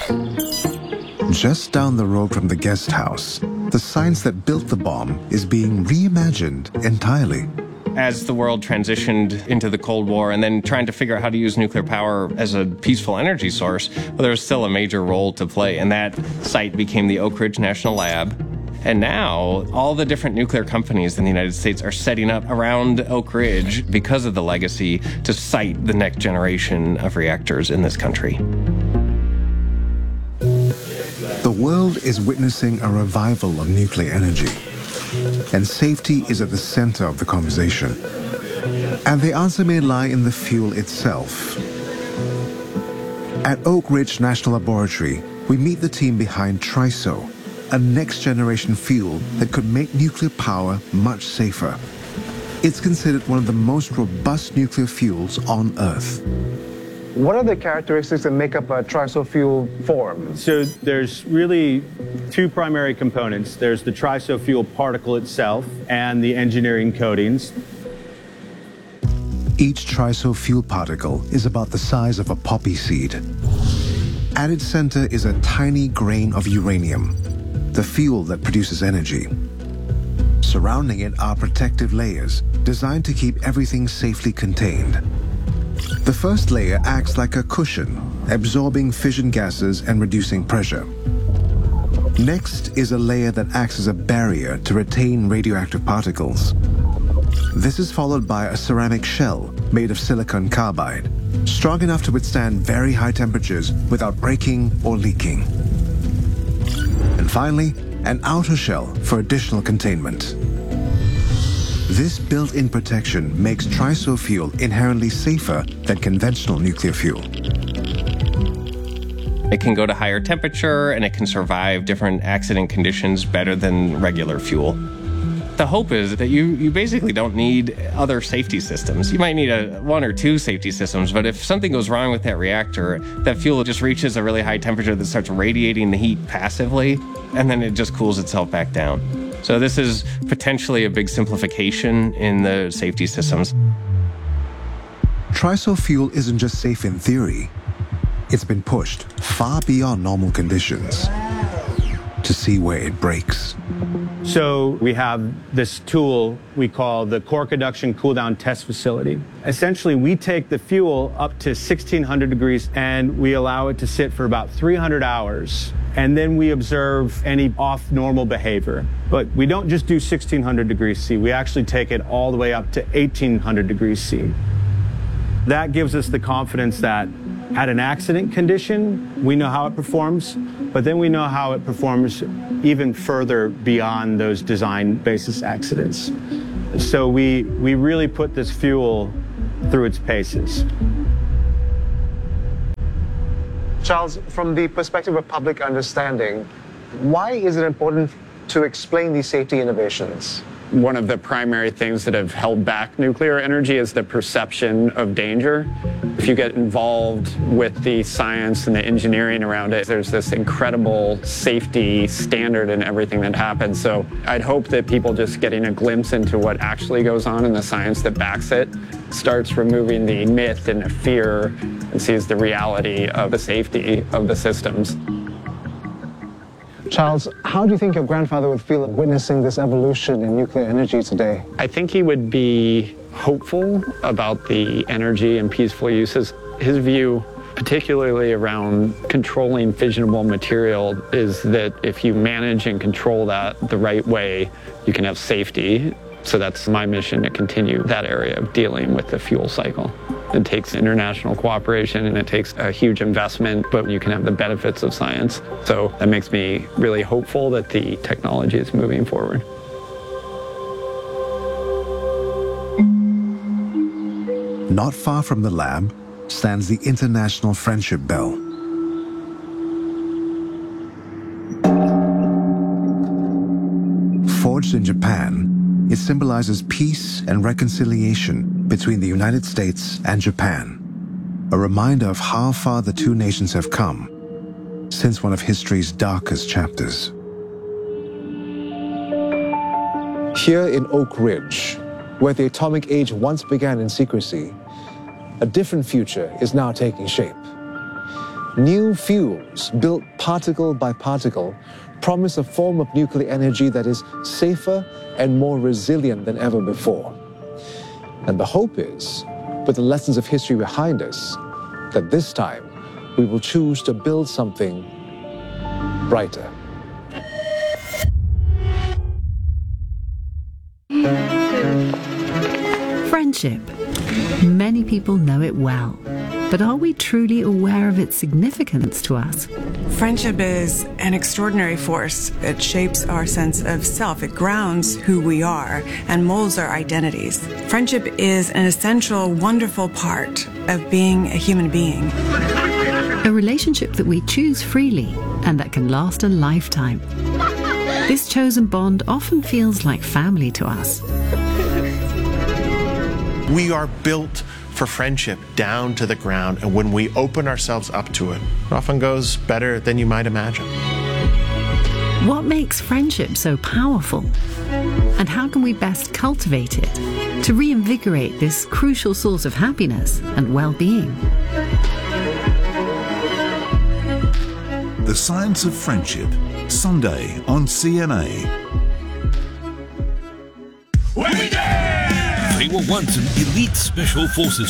Just down the road from the guest house, the science that built the bomb is being reimagined entirely. As the world transitioned into the Cold War and then trying to figure out how to use nuclear power as a peaceful energy source, well, there was still a major role to play. And that site became the Oak Ridge National Lab. And now all the different nuclear companies in the United States are setting up around Oak Ridge because of the legacy to site the next generation of reactors in this country. The world is witnessing a revival of nuclear energy. And safety is at the center of the conversation. And the answer may lie in the fuel itself. At Oak Ridge National Laboratory, we meet the team behind TRISO, a next-generation fuel that could make nuclear power much safer. It's considered one of the most robust nuclear fuels on Earth. What are the characteristics that make up a TRISO fuel form? So there's really two primary components. There's the TRISO fuel particle itself and the engineering coatings. Each TRISO fuel particle is about the size of a poppy seed. At its center is a tiny grain of uranium, the fuel that produces energy. Surrounding it are protective layers designed to keep everything safely contained. The first layer acts like a cushion, absorbing fission gases and reducing pressure. Next is a layer that acts as a barrier to retain radioactive particles. This is followed by a ceramic shell made of silicon carbide, strong enough to withstand very high temperatures without breaking or leaking. And finally, an outer shell for additional containment. This built-in protection makes TRISO fuel inherently safer than conventional nuclear fuel. It can go to higher temperature and it can survive different accident conditions better than regular fuel. The hope is that you basically don't need other safety systems. You might need one or two safety systems, but if something goes wrong with that reactor, that fuel just reaches a really high temperature that starts radiating the heat passively, and then it just cools itself back down. So this is potentially a big simplification in the safety systems. TRISO fuel isn't just safe in theory. It's been pushed far beyond normal conditions to see where it breaks. So we have this tool we call the core conduction cool-down test facility. Essentially, we take the fuel up to 1600 degrees and we allow it to sit for about 300 hours. And then we observe any off-normal behavior. But we don't just do 1600 degrees C. We actually take it all the way up to 1800 degrees C. That gives us the confidence that at an accident condition, we know how it performs, but then we know how it performs even further beyond those design basis accidents. So we really put this fuel through its paces. Charles, from the perspective of public understanding, why is it important to explain these safety innovations? One of the primary things that have held back nuclear energy is the perception of danger. If you get involved with the science and the engineering around it, there's this incredible safety standard in everything that happens. So I'd hope that people just getting a glimpse into what actually goes on in the science that backs it starts removing the myth and the fear and sees the reality of the safety of the systems. Charles, how do you think your grandfather would feel witnessing this evolution in nuclear energy today? I think he would be hopeful about the energy and peaceful uses. His view, particularly around controlling fissionable material, is that if you manage and control that the right way, you can have safety. So that's my mission, to continue that area of dealing with the fuel cycle. It takes international cooperation and it takes a huge investment, but you can have the benefits of science. So that makes me really hopeful that the technology is moving forward. Not far from the lab stands the International Friendship Bell. Forged in Japan, it symbolizes peace and reconciliation between the United States and Japan, a reminder of how far the two nations have come since one of history's darkest chapters. Here in Oak Ridge, where the atomic age once began in secrecy, a different future is now taking shape. New fuels, built particle by particle, promise a form of nuclear energy that is safer and more resilient than ever before. And the hope is, with the lessons of history behind us, that this time we will choose to build something brighter. Friendship. Many people know it well, but are we truly aware of its significance to us? Friendship is an extraordinary force. It shapes our sense of self. It grounds who we are and molds our identities. Friendship is an essential, wonderful part of being a human being. A relationship that we choose freely and that can last a lifetime. This chosen bond often feels like family to us. We are built for friendship down to the ground, and when we open ourselves up to it, it often goes better than you might imagine. What makes friendship so powerful? And how can we best cultivate it to reinvigorate this crucial source of happiness and well-being? The Science of Friendship, Sunday on CNA. They were once an elite special forces